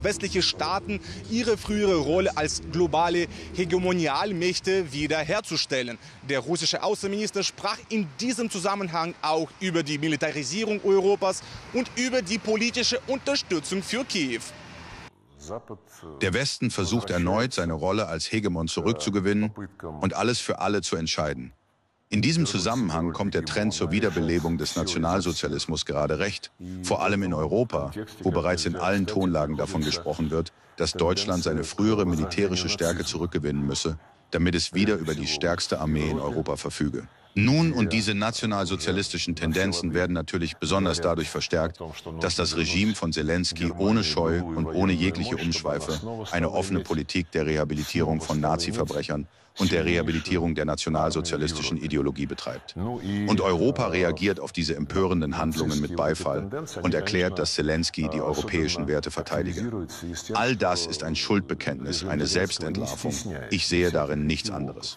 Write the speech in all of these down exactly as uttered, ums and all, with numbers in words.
westliche Staaten ihre frühere Rolle als globale Hegemonialmächte wiederherzustellen. Der russische Außenminister sprach in diesem Zusammenhang auch über die Militarisierung Europas und über die politische Unterstützung für Kiew. Der Westen versucht erneut, seine Rolle als Hegemon zurückzugewinnen und alles für alle zu entscheiden. In diesem Zusammenhang kommt der Trend zur Wiederbelebung des Nationalsozialismus gerade recht, vor allem in Europa, wo bereits in allen Tonlagen davon gesprochen wird, dass Deutschland seine frühere militärische Stärke zurückgewinnen müsse, damit es wieder über die stärkste Armee in Europa verfüge. Nun und diese nationalsozialistischen Tendenzen werden natürlich besonders dadurch verstärkt, dass das Regime von Zelensky ohne Scheu und ohne jegliche Umschweife eine offene Politik der Rehabilitierung von Nazi-Verbrechern und der Rehabilitierung der nationalsozialistischen Ideologie betreibt. Und Europa reagiert auf diese empörenden Handlungen mit Beifall und erklärt, dass Zelensky die europäischen Werte verteidige. All das ist ein Schuldbekenntnis, eine Selbstentlarvung. Ich sehe darin nichts anderes.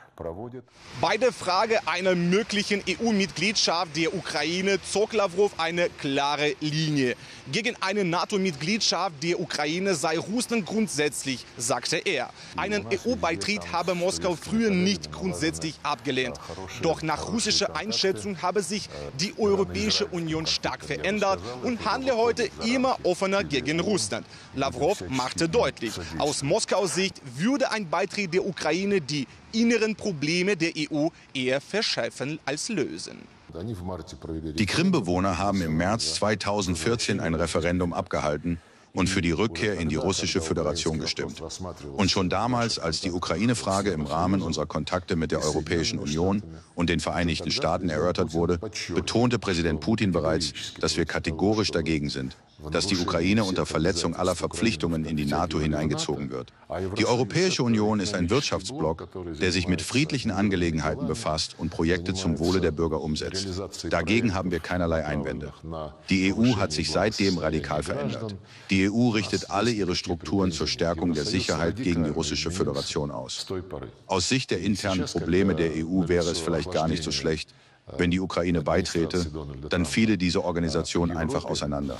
Bei der Frage einer möglichen E U-Mitgliedschaft der Ukraine zog Lawrow eine klare Linie. Gegen eine NATO-Mitgliedschaft der Ukraine sei Russland grundsätzlich, sagte er. Einen E U-Beitritt habe Moskau früher nicht grundsätzlich abgelehnt. Doch nach russischer Einschätzung habe sich die Europäische Union stark verändert und handle heute immer offener gegen Russland. Lawrow machte deutlich, aus Moskaus Sicht würde ein Beitritt der Ukraine die inneren Probleme der E U eher verschärfen als lösen. Die Krim-Bewohner haben im März zweitausendvierzehn ein Referendum abgehalten und für die Rückkehr in die russische Föderation gestimmt. Und schon damals, als die Ukraine-Frage im Rahmen unserer Kontakte mit der Europäischen Union und den Vereinigten Staaten erörtert wurde, betonte Präsident Putin bereits, dass wir kategorisch dagegen sind, dass die Ukraine unter Verletzung aller Verpflichtungen in die NATO hineingezogen wird. Die Europäische Union ist ein Wirtschaftsblock, der sich mit friedlichen Angelegenheiten befasst und Projekte zum Wohle der Bürger umsetzt. Dagegen haben wir keinerlei Einwände. Die E U hat sich seitdem radikal verändert. Die E U richtet alle ihre Strukturen zur Stärkung der Sicherheit gegen die russische Föderation aus. Aus Sicht der internen Probleme der E U wäre es vielleicht gar nicht so schlecht, wenn die Ukraine beitrete, dann fiele diese Organisation einfach auseinander.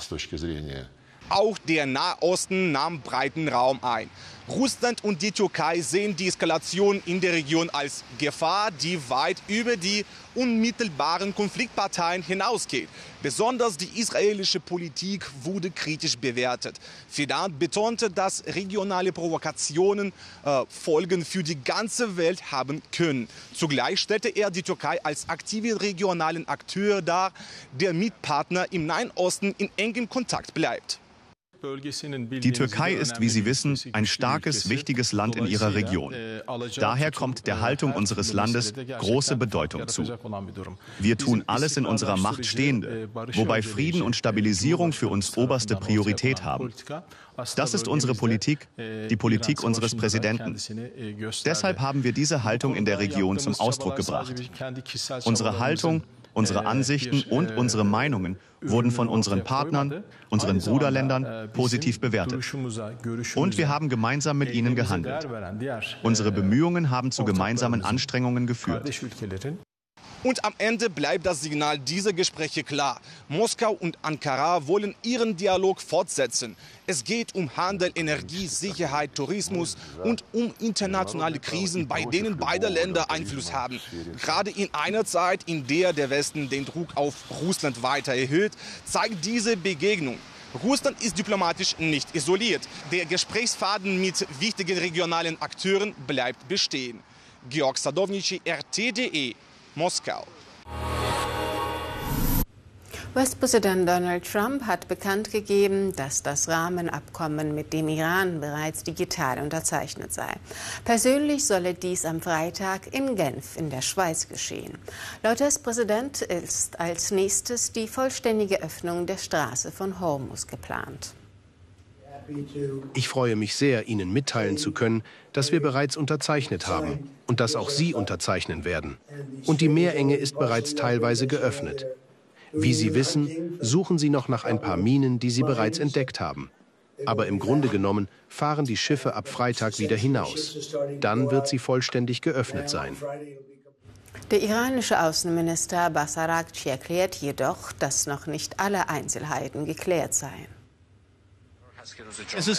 Auch der Nahosten nahm breiten Raum ein. Russland und die Türkei sehen die Eskalation in der Region als Gefahr, die weit über die unmittelbaren Konfliktparteien hinausgeht. Besonders die israelische Politik wurde kritisch bewertet. Fidan betonte, dass regionale Provokationen äh, Folgen für die ganze Welt haben können. Zugleich stellte er die Türkei als aktiven regionalen Akteur dar, der mit Partnern im Nahen Osten in engem Kontakt bleibt. Die Türkei ist, wie Sie wissen, ein starkes, wichtiges Land in ihrer Region. Daher kommt der Haltung unseres Landes große Bedeutung zu. Wir tun alles in unserer Macht Stehende, wobei Frieden und Stabilisierung für uns oberste Priorität haben. Das ist unsere Politik, die Politik unseres Präsidenten. Deshalb haben wir diese Haltung in der Region zum Ausdruck gebracht. Unsere Haltung, unsere Ansichten und unsere Meinungen wurden von unseren Partnern, unseren Bruderländern, positiv bewertet. Und wir haben gemeinsam mit ihnen gehandelt. Unsere Bemühungen haben zu gemeinsamen Anstrengungen geführt. Und am Ende bleibt das Signal dieser Gespräche klar. Moskau und Ankara wollen ihren Dialog fortsetzen. Es geht um Handel, Energie, Sicherheit, Tourismus und um internationale Krisen, bei denen beide Länder Einfluss haben. Gerade in einer Zeit, in der der Westen den Druck auf Russland weiter erhöht, zeigt diese Begegnung: Russland ist diplomatisch nicht isoliert. Der Gesprächsfaden mit wichtigen regionalen Akteuren bleibt bestehen. Georg Sadownici, R T punkt D E, Moskau. US-Präsident Donald Trump hat bekannt gegeben, dass das Rahmenabkommen mit dem Iran bereits digital unterzeichnet sei. Persönlich solle dies am Freitag in Genf in der Schweiz geschehen. Laut des Präsidenten ist als nächstes die vollständige Öffnung der Straße von Hormuz geplant. Ich freue mich sehr, Ihnen mitteilen zu können, dass wir bereits unterzeichnet haben und dass auch Sie unterzeichnen werden. Und die Meerenge ist bereits teilweise geöffnet. Wie Sie wissen, suchen Sie noch nach ein paar Minen, die Sie bereits entdeckt haben. Aber im Grunde genommen fahren die Schiffe ab Freitag wieder hinaus. Dann wird sie vollständig geöffnet sein. Der iranische Außenminister Abbas Araghchi erklärt jedoch, dass noch nicht alle Einzelheiten geklärt seien. Es ist